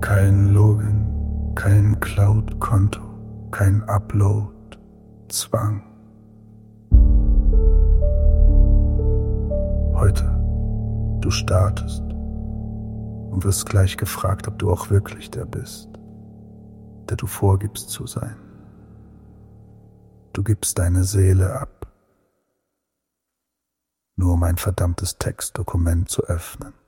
Kein Login, kein Cloud-Konto, kein Upload-Zwang. Heute, du startest und wirst gleich gefragt, ob du auch wirklich der bist, der du vorgibst zu sein. Du gibst deine Seele ab, nur um ein verdammtes Textdokument zu öffnen.